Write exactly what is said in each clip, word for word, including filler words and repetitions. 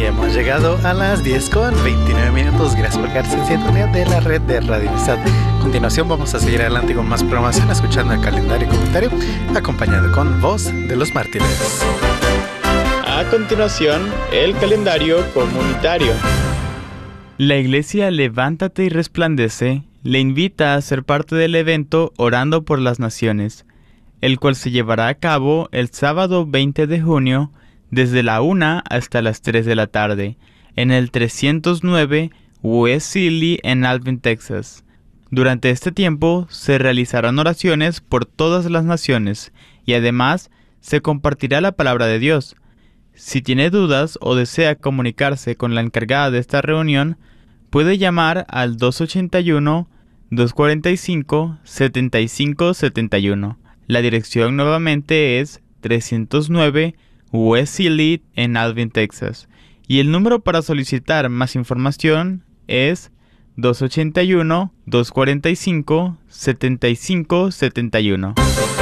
hemos llegado a las diez con veintinueve minutos. Gracias por quedarse en sintonía de la red de Radio Amistad. A continuación vamos a seguir adelante con más programación, escuchando el calendario y comentario, acompañado con Voz de los Mártires. A continuación, el calendario comunitario. La iglesia Levántate y Resplandece le invita a ser parte del evento Orando por las Naciones, el cual se llevará a cabo el sábado veinte de junio desde la una hasta las tres de la tarde, en el trescientos nueve West Sealy en Alvin, Texas. Durante este tiempo se realizarán oraciones por todas las naciones y además se compartirá la palabra de Dios. Si tiene dudas o desea comunicarse con la encargada de esta reunión, puede llamar al dos ochenta y uno, dos cuarenta y cinco, setenta y cinco setenta y uno. La dirección nuevamente es trescientos nueve West Sealy en Alvin, Texas. Y el número para solicitar más información es dos ochenta y uno, dos cuarenta y cinco, setenta y cinco setenta y uno.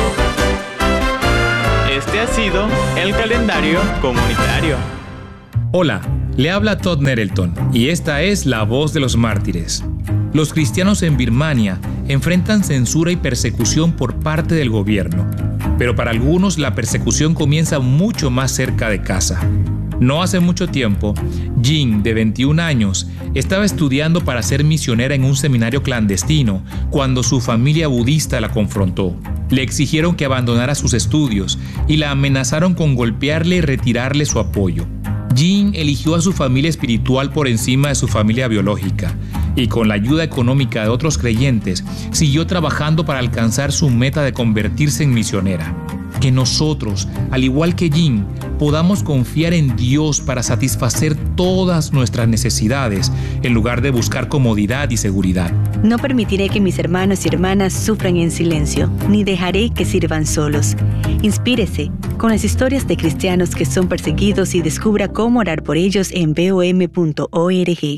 Este ha sido el calendario comunitario. Hola, le habla Todd Nettleton y esta es La Voz de los Mártires. Los cristianos en Birmania enfrentan censura y persecución por parte del gobierno, pero para algunos la persecución comienza mucho más cerca de casa. No hace mucho tiempo, Jin, de veintiún años, estaba estudiando para ser misionera en un seminario clandestino cuando su familia budista la confrontó. Le exigieron que abandonara sus estudios y la amenazaron con golpearle y retirarle su apoyo. Jin eligió a su familia espiritual por encima de su familia biológica y con la ayuda económica de otros creyentes siguió trabajando para alcanzar su meta de convertirse en misionera. Que nosotros, al igual que Jin, podamos confiar en Dios para satisfacer todas nuestras necesidades en lugar de buscar comodidad y seguridad. No permitiré que mis hermanos y hermanas sufran en silencio, ni dejaré que sirvan solos. Inspírese con las historias de cristianos que son perseguidos y descubra cómo orar por ellos en b o m punto org.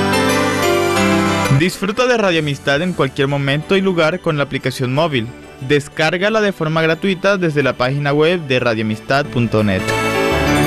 Disfruta de Radio Amistad en cualquier momento y lugar con la aplicación móvil. Descárgala de forma gratuita desde la página web de radio amistad punto net.